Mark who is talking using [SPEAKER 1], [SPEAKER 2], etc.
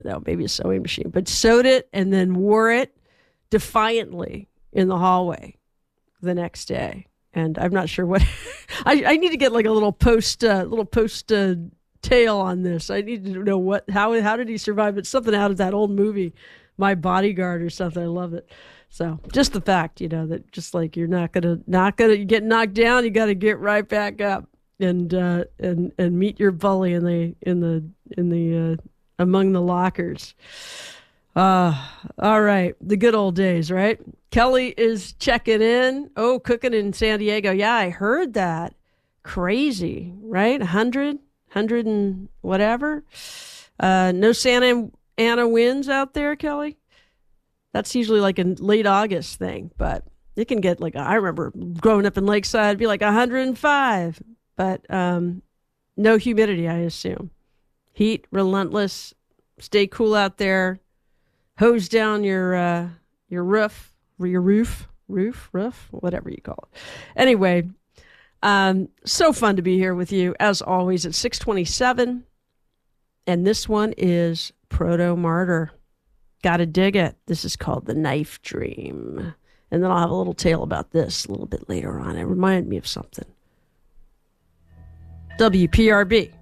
[SPEAKER 1] no, maybe a sewing machine, but sewed it and then wore it defiantly in the hallway the next day. And I'm not sure what I need to get like a little post tale on this. I need to know how did he survive? It's something out of that old movie, My Bodyguard or something. I love it. So just the fact, that just like you're not gonna get knocked down, you got to get right back up and meet your bully in the among the lockers. All right. The good old days, right? Kelly is checking in. Oh, cooking in San Diego. Yeah, I heard that. Crazy, right? 100 and whatever. No Santa Ana winds out there, Kelly? That's usually like a late August thing, but it can get like, I remember growing up in Lakeside, it'd be like 105, but no humidity, I assume. Heat, relentless. Stay cool out there. Hose down your roof, whatever you call it. Anyway, so fun to be here with you, as always, at 6:27. And this one is Proto Martyr. Gotta dig it. This is called The Knife Dream. And then I'll have a little tale about this a little bit later on. It reminded me of something. WPRB.